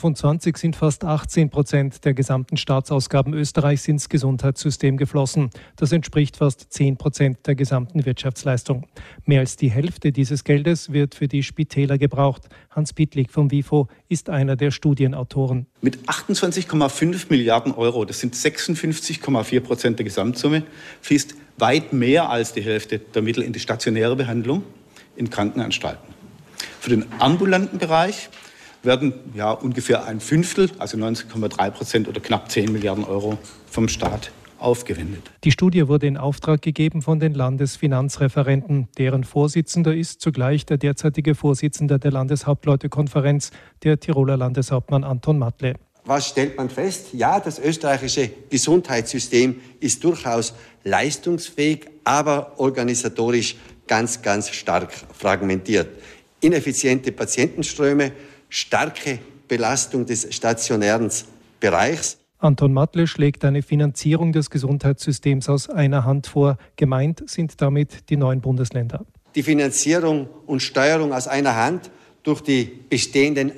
2025 sind fast 18% der gesamten Staatsausgaben Österreichs ins Gesundheitssystem geflossen. Das entspricht fast 10% der gesamten Wirtschaftsleistung. Mehr als die Hälfte dieses Geldes wird für die Spitäler gebraucht. Hans Pittlik vom WIFO ist einer der Studienautoren. Mit 28,5 Milliarden Euro, das sind 56,4% der Gesamtsumme, fließt weit mehr als die Hälfte der Mittel in die stationäre Behandlung in Krankenanstalten. Für den ambulanten Bereich werden ungefähr ein Fünftel, also 19,3% oder knapp 10 Milliarden Euro vom Staat aufgewendet. Die Studie wurde in Auftrag gegeben von den Landesfinanzreferenten. Deren Vorsitzender ist zugleich der derzeitige Vorsitzende der Landeshauptleutekonferenz, der Tiroler Landeshauptmann Anton Matle. Was stellt man fest? Ja, das österreichische Gesundheitssystem ist durchaus leistungsfähig, aber organisatorisch ganz stark fragmentiert. Ineffiziente Patientenströme, starke Belastung des stationären Bereichs. Anton Matle schlägt eine Finanzierung des Gesundheitssystems aus einer Hand vor. Gemeint sind damit die 9 Bundesländer. Die Finanzierung und Steuerung aus einer Hand durch die bestehenden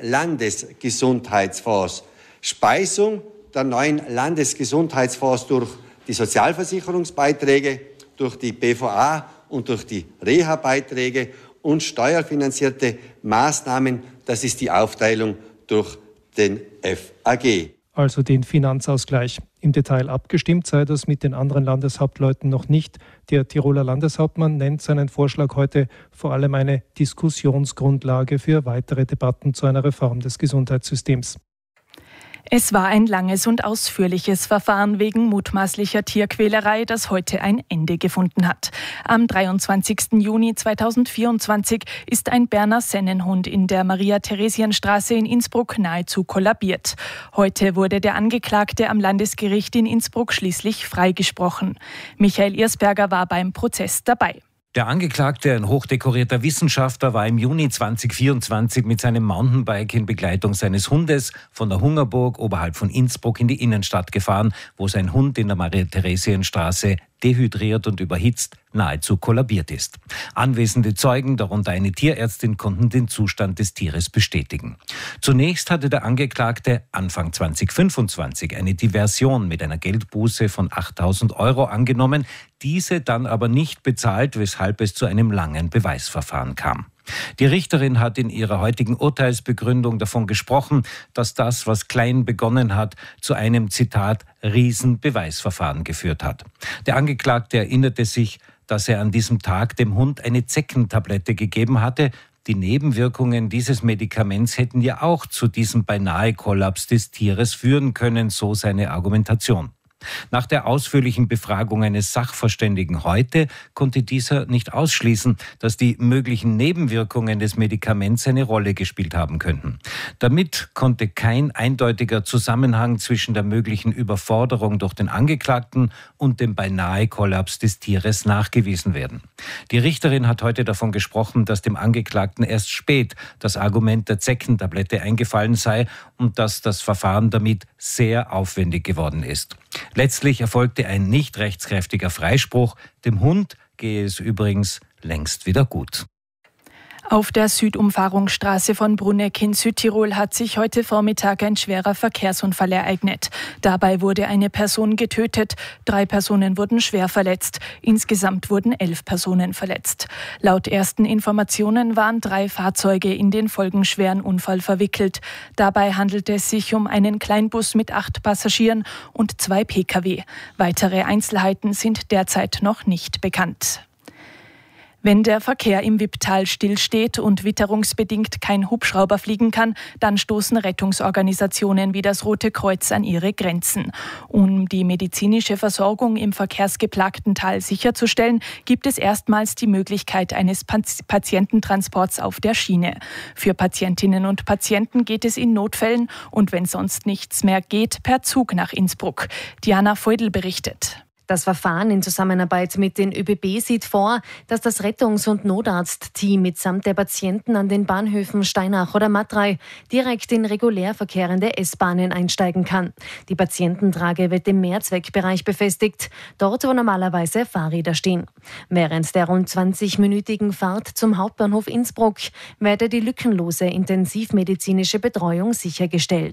Landesgesundheitsfonds. Speisung der neuen Landesgesundheitsfonds durch die Sozialversicherungsbeiträge, durch die BVA und durch die Reha-Beiträge und steuerfinanzierte Maßnahmen, das ist die Aufteilung durch den FAG. Also den Finanzausgleich. Im Detail abgestimmt sei das mit den anderen Landeshauptleuten noch nicht. Der Tiroler Landeshauptmann nennt seinen Vorschlag heute vor allem eine Diskussionsgrundlage für weitere Debatten zu einer Reform des Gesundheitssystems. Es war ein langes und ausführliches Verfahren wegen mutmaßlicher Tierquälerei, das heute ein Ende gefunden hat. Am 23. Juni 2024 ist ein Berner Sennenhund in der Maria-Theresien-Straße in Innsbruck nahezu kollabiert. Heute wurde der Angeklagte am Landesgericht in Innsbruck schließlich freigesprochen. Michael Irsberger war beim Prozess dabei. Der Angeklagte, ein hochdekorierter Wissenschaftler, war im Juni 2024 mit seinem Mountainbike in Begleitung seines Hundes von der Hungerburg oberhalb von Innsbruck in die Innenstadt gefahren, wo sein Hund in der Maria-Theresien-Straße dehydriert und überhitzt nahezu kollabiert ist. Anwesende Zeugen, darunter eine Tierärztin, konnten den Zustand des Tieres bestätigen. Zunächst hatte der Angeklagte Anfang 2025 eine Diversion mit einer Geldbuße von 8.000 Euro angenommen, diese dann aber nicht bezahlt, weshalb es zu einem langen Beweisverfahren kam. Die Richterin hat in ihrer heutigen Urteilsbegründung davon gesprochen, dass das, was klein begonnen hat, zu einem, Zitat, Riesenbeweisverfahren geführt hat. Der Angeklagte erinnerte sich, dass er an diesem Tag dem Hund eine Zeckentablette gegeben hatte. Die Nebenwirkungen dieses Medikaments hätten ja auch zu diesem beinahe Kollaps des Tieres führen können, so seine Argumentation. Nach der ausführlichen Befragung eines Sachverständigen heute konnte dieser nicht ausschließen, dass die möglichen Nebenwirkungen des Medikaments eine Rolle gespielt haben könnten. Damit konnte kein eindeutiger Zusammenhang zwischen der möglichen Überforderung durch den Angeklagten und dem beinahe Kollaps des Tieres nachgewiesen werden. Die Richterin hat heute davon gesprochen, dass dem Angeklagten erst spät das Argument der Zeckentablette eingefallen sei und dass das Verfahren damit sehr aufwendig geworden ist. Letztlich erfolgte ein nicht rechtskräftiger Freispruch. Dem Hund gehe es übrigens längst wieder gut. Auf der Südumfahrungsstraße von Bruneck in Südtirol hat sich heute Vormittag ein schwerer Verkehrsunfall ereignet. Dabei wurde eine Person getötet, 3 Personen wurden schwer verletzt. Insgesamt wurden 11 Personen verletzt. Laut ersten Informationen waren 3 Fahrzeuge in den folgenschweren Unfall verwickelt. Dabei handelte es sich um einen Kleinbus mit 8 Passagieren und 2 Pkw. Weitere Einzelheiten sind derzeit noch nicht bekannt. Wenn der Verkehr im Wipptal stillsteht und witterungsbedingt kein Hubschrauber fliegen kann, dann stoßen Rettungsorganisationen wie das Rote Kreuz an ihre Grenzen. Um die medizinische Versorgung im verkehrsgeplagten Tal sicherzustellen, gibt es erstmals die Möglichkeit eines Patiententransports auf der Schiene. Für Patientinnen und Patienten geht es in Notfällen und wenn sonst nichts mehr geht, per Zug nach Innsbruck. Diana Feudel berichtet. Das Verfahren in Zusammenarbeit mit den ÖBB sieht vor, dass das Rettungs- und Notarztteam mitsamt der Patienten an den Bahnhöfen Steinach oder Matrei direkt in regulär verkehrende S-Bahnen einsteigen kann. Die Patiententrage wird im Mehrzweckbereich befestigt, dort wo normalerweise Fahrräder stehen. Während der rund 20-minütigen Fahrt zum Hauptbahnhof Innsbruck werde die lückenlose intensivmedizinische Betreuung sichergestellt.